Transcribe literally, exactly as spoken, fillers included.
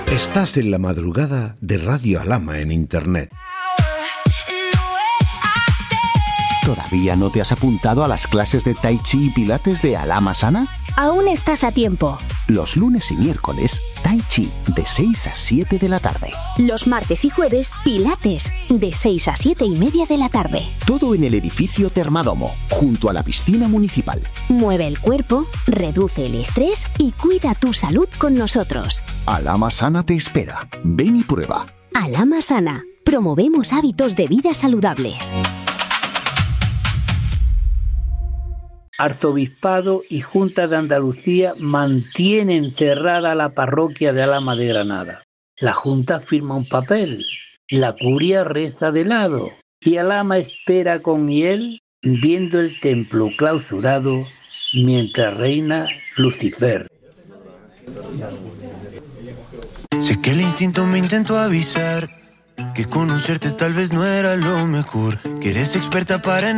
Estás en la madrugada de Radio Alhama en Internet. ¿Todavía no te has apuntado a las clases de Tai Chi y Pilates de Alhama Sana? Aún estás a tiempo. Los lunes y miércoles, Tai Chi de seis a siete de la tarde. Los martes y jueves, Pilates de seis a siete y media de la tarde. Todo en el edificio Termadomo, junto a la piscina municipal. Mueve el cuerpo, reduce el estrés y cuida tu salud con nosotros. Alhama Sana te espera. Ven y prueba. Alhama Sana. Promovemos hábitos de vida saludables. Arzobispado y Junta de Andalucía mantienen cerrada la parroquia de Alhama de Granada. La Junta firma un papel, la curia reza de lado y Alhama espera con miel viendo el templo clausurado mientras reina Lucifer. Sé que el instinto me intentó avisar que conocerte tal vez no era lo mejor, que eres experta para